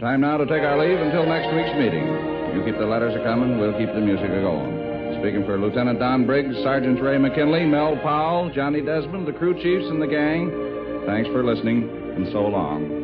Time now to take our leave until next week's meeting. You keep the letters a-coming, we'll keep the music a-going. Speaking for Lieutenant Don Briggs, Sergeants Ray McKinley, Mel Powell, Johnny Desmond, the crew chiefs, and the gang, thanks for listening, and so long.